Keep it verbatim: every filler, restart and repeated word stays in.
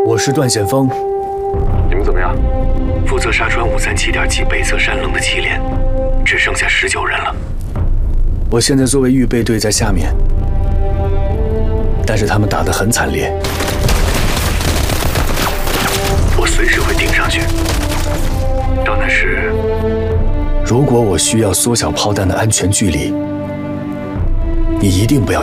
我是段显锋。 你们怎么样？ 负责杀穿五三七点七北侧山棱的七连，只剩下十九人了。 我现在作为预备队在下面，但是他们打得很惨烈。 我随时会顶上去。到那时， 如果我需要缩小炮弹的安全距离，你一定不要